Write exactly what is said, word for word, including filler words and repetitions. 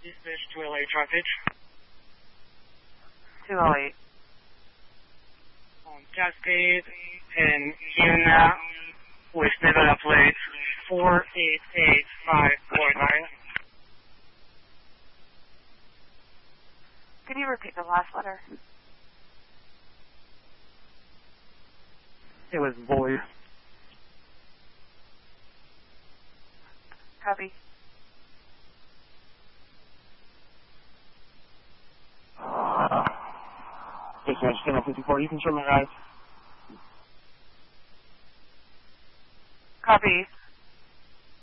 Dispatch two L A traffic. two oh eight. On Cascade and Yuna with Nevada plate four eight eight five four nine. Can you repeat the last letter? It was boy. Copy. Dispatch Channel fifty-four, you can show my eyes. Copy.